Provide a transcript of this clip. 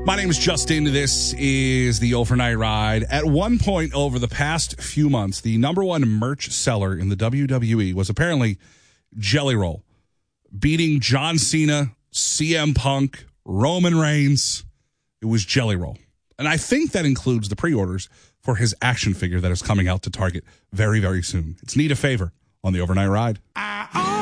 My name is Justin. This is the Overnight Ride. At one point over the past few months, the number one merch seller in the WWE was apparently Jelly Roll, beating John Cena, CM Punk, Roman Reigns. It was Jelly Roll. And I think that includes the pre-orders for his action figure that is coming out to Target very, very soon. It's Need a Favor on the Overnight Ride.